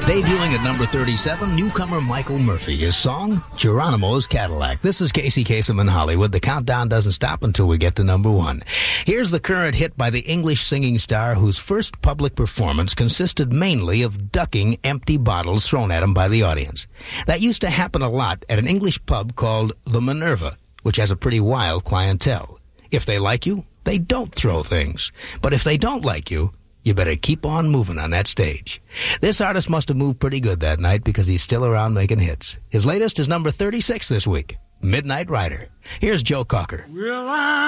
Debuting at number 37, newcomer Michael Murphy. His song, Geronimo's Cadillac. This is Casey Kasem in Hollywood. The countdown doesn't stop until we get to number 1. Here's the current hit by the English singing star whose first public performance consisted mainly of ducking empty bottles thrown at him by the audience. That used to happen a lot at an English pub called the Minerva, which has a pretty wild clientele. If they like you, they don't throw things. But if they don't like you, you better keep on moving on that stage. This artist must have moved pretty good that night because he's still around making hits. His latest is number 36 this week, Midnight Rider. Here's Joe Cocker.